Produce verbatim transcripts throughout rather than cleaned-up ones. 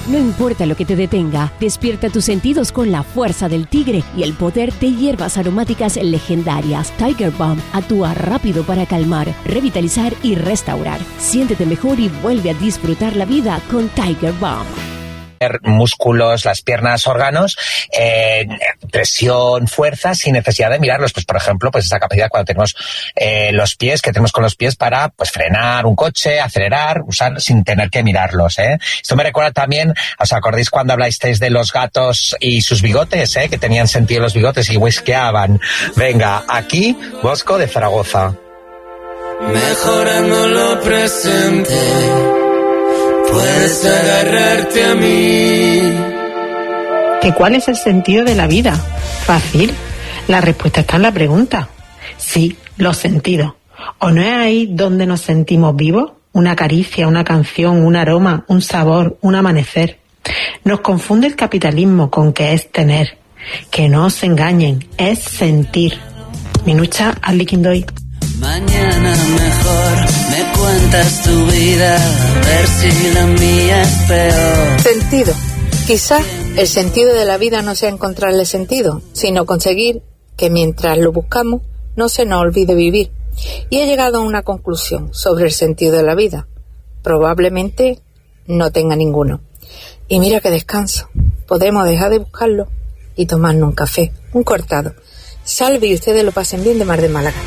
No importa lo que te detenga, despierta tus sentidos con la fuerza del tigre y el poder de hierbas aromáticas legendarias. Tiger Balm actúa rápido para calmar, revitalizar y restaurar. Siéntete mejor y vuelve a disfrutar la vida con Tiger Balm. Músculos, las piernas, órganos, eh, presión, fuerza, sin necesidad de mirarlos. Pues, por ejemplo, pues esa capacidad cuando tenemos eh, los pies, que tenemos con los pies para pues frenar un coche, acelerar, usar sin tener que mirarlos, ¿eh? Esto me recuerda también, ¿os acordáis cuando hablasteis de los gatos y sus bigotes, eh? Que tenían sentido los bigotes y whiskeaban. Venga, aquí, Bosco de Zaragoza. Mejorando lo presente, puedes agarrarte a mí. ¿Que cuál es el sentido de la vida? Fácil. La respuesta está en la pregunta. Sí, los sentidos. ¿O no es ahí donde nos sentimos vivos? Una caricia, una canción, un aroma, un sabor, un amanecer. Nos confunde el capitalismo con que es tener. Que no os engañen, es sentir. Minucha Arliquindoy. Mañana mejor me cuentas tu vida, a ver si la mía es peor. Sentido. Quizá el sentido de la vida no sea encontrarle sentido, sino conseguir que mientras lo buscamos no se nos olvide vivir. Y he llegado a una conclusión sobre el sentido de la vida. Probablemente no tenga ninguno. Y mira que descanso. Podemos dejar de buscarlo y tomarnos un café, un cortado. Salve y ustedes lo pasen bien de Mar de Málaga.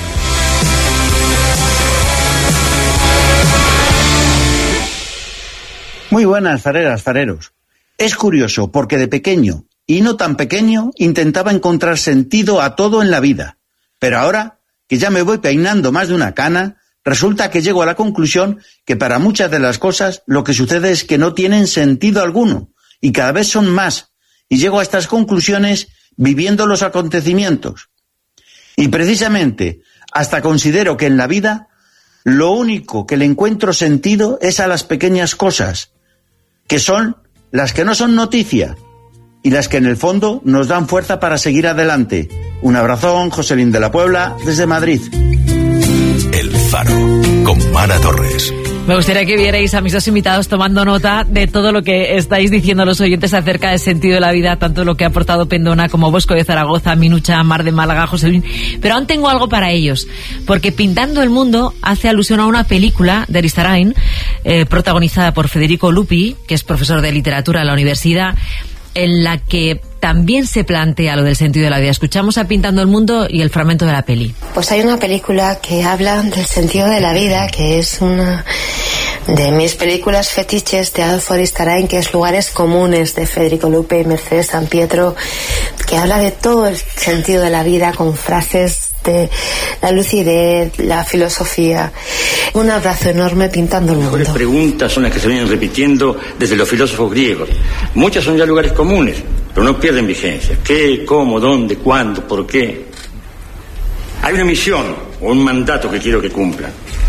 Muy buenas, zareras, zareros. Es curioso porque de pequeño, y no tan pequeño, intentaba encontrar sentido a todo en la vida. Pero ahora, que ya me voy peinando más de una cana, resulta que llego a la conclusión que para muchas de las cosas lo que sucede es que no tienen sentido alguno, y cada vez son más, y llego a estas conclusiones viviendo los acontecimientos. Y precisamente, hasta considero que en la vida, lo único que le encuentro sentido es a las pequeñas cosas, que son las que no son noticia y las que en el fondo nos dan fuerza para seguir adelante. Un abrazón, Joselín de la Puebla, desde Madrid. El Faro, con Mara Torres. Me gustaría que vierais a mis dos invitados tomando nota de todo lo que estáis diciendo los oyentes acerca del sentido de la vida, tanto lo que ha aportado Pendona como Bosco de Zaragoza, Minucha, Mar de Málaga, Joselín. Pero aún tengo algo para ellos, porque Pintando el Mundo hace alusión a una película de Aristarain, eh, protagonizada por Federico Lupi, que es profesor de literatura en la universidad, en la que también se plantea lo del sentido de la vida. Escuchamos a Pintando el Mundo y el fragmento de la peli. Pues hay una película que habla del sentido de la vida, que es una de mis películas fetiches de Adolfo Aristarain, que es Lugares Comunes, de Federico Lupi y Mercedes Sampietro, que habla de todo el sentido de la vida con frases de la lucidez, la filosofía. Un abrazo enorme, Pintando el Mundo. Las preguntas son las que se vienen repitiendo desde los filósofos griegos. Muchas son ya lugares comunes, pero no pierden vigencia. ¿Qué, cómo, dónde, cuándo, por qué? Hay una misión o un mandato que quiero que cumplan.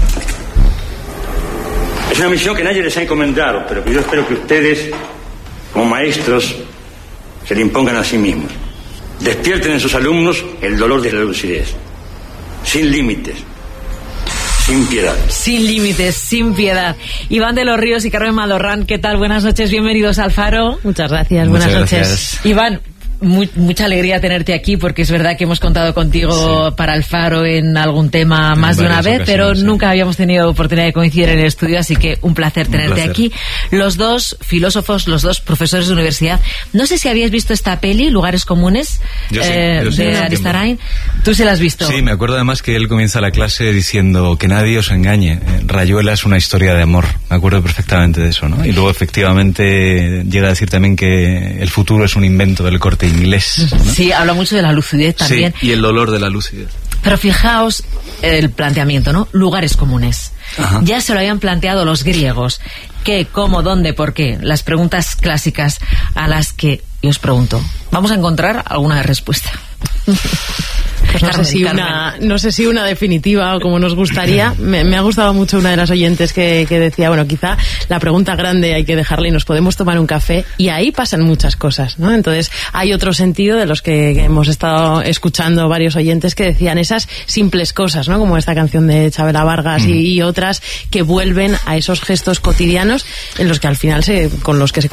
Es una misión que nadie les ha encomendado, pero que yo espero que ustedes, como maestros, se le impongan a sí mismos. Despierten en sus alumnos el dolor de la lucidez. Sin límites. Sin piedad. Sin límites, sin piedad. Iván de los Ríos y Carmen Malorrán, ¿qué tal? Buenas noches, bienvenidos al Faro. Muchas gracias, Muchas buenas gracias. noches. Iván, muy, mucha alegría tenerte aquí, porque es verdad que hemos contado contigo sí. para el Faro en algún tema más de una vez, pero sí. nunca habíamos tenido oportunidad de coincidir en el estudio, así que un placer tenerte un placer. aquí. Los dos filósofos, los dos profesores de universidad. No sé si habíais visto esta peli, Lugares Comunes, yo sí, eh, yo sí, de Aristarain. ¿Tú se la has visto? Sí, me acuerdo además que él comienza la clase diciendo que nadie os engañe. Rayuela es una historia de amor. Me acuerdo perfectamente de eso, ¿no? Y luego efectivamente llega a decir también que el futuro es un invento del Corte Inglés, ¿no? Sí, habla mucho de la lucidez también. Sí, y el dolor de la lucidez. Pero fijaos el planteamiento, ¿no? Lugares comunes. Ajá. Ya se lo habían planteado los griegos. ¿Qué, cómo, dónde, por qué? Las preguntas clásicas a las que yo os pregunto. ¿Vamos a encontrar alguna respuesta? Pues no, Carmen, sé si una, no sé si una definitiva o como nos gustaría. Me, me ha gustado mucho una de las oyentes que, que decía, bueno, quizá la pregunta grande hay que dejarla y nos podemos tomar un café, y ahí pasan muchas cosas, ¿no? Entonces hay otro sentido de los que, que hemos estado escuchando varios oyentes que decían esas simples cosas, ¿no? Como esta canción de Chabela Vargas mm. y, y otras que vuelven a esos gestos cotidianos en los que al final se, con los que se